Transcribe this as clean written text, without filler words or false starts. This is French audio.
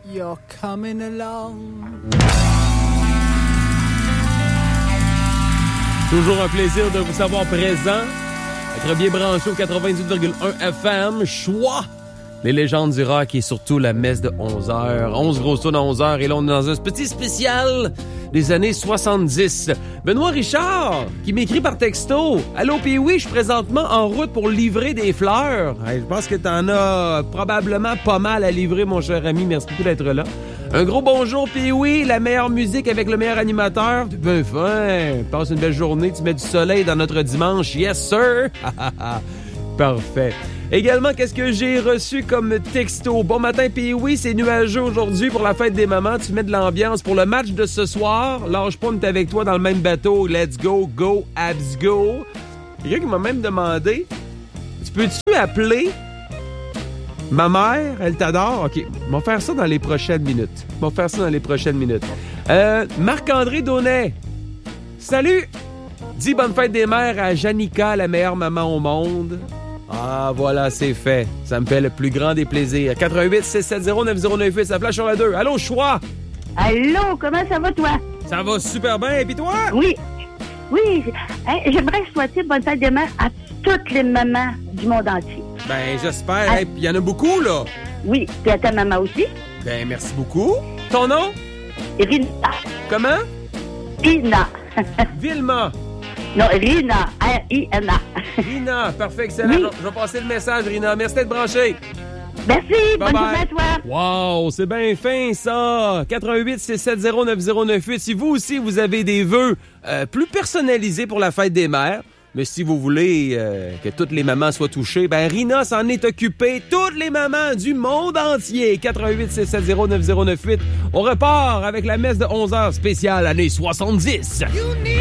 You're coming along. Toujours un plaisir de vous savoir présent. Être bien branché au 98,1 FM. Choix! Les légendes du rock et surtout la messe de 11h. 11 grosses tonnes à 11h. Et là, on est dans un petit spécial des années 70. Benoît Richard, qui m'écrit par texto. Allô, puis oui, je suis présentement en route pour livrer des fleurs. Je pense que t'en as probablement pas mal à livrer, mon cher ami. Merci beaucoup d'être là. Un gros bonjour, puis oui, la meilleure musique avec le meilleur animateur. T'es bien fin. Passe une belle journée, tu mets du soleil dans notre dimanche. Yes, sir! Parfait. Également, qu'est-ce que j'ai reçu comme texto? Bon matin, puis oui, c'est nuageux aujourd'hui pour la fête des mamans. Tu mets de l'ambiance pour le match de ce soir. Lâche pas, on est avec toi dans le même bateau. Let's go, go, abs, go. Quelqu'un qui m'a même demandé, tu peux-tu appeler ma mère? Elle t'adore? OK, on va faire ça dans les prochaines minutes. Marc-André Daunet. Salut! Dis bonne fête des mères à Janica, la meilleure maman au monde. Ah, voilà, c'est fait. Ça me fait le plus grand des plaisirs. 88-670-9098, ça flash sur la 2. Allô, Choix! Allô, comment ça va, toi? Ça va super bien, et puis toi? Oui. Hein, j'aimerais souhaiter bonne fête des mères à toutes les mamans du monde entier. Ben, j'espère. Puis il y en a beaucoup, là. Oui, puis à ta maman aussi. Ben, merci beaucoup. Ton nom? Rina. Comment? Rina. Vilma. Non, Rina. R-I-N-A. Rina, parfait, excellent. Oui. Je vais passer le message, Rina. Merci d'être branché. Merci, Bye bonne bye. journée à toi. Wow, c'est bien fin, ça. 88-670-9098. Si vous aussi, vous avez des vœux plus personnalisés pour la fête des mères, mais si vous voulez que toutes les mamans soient touchées, ben Rina s'en est occupée. Toutes les mamans du monde entier. 88-670-9098. On repart avec la messe de 11h spéciale années 70.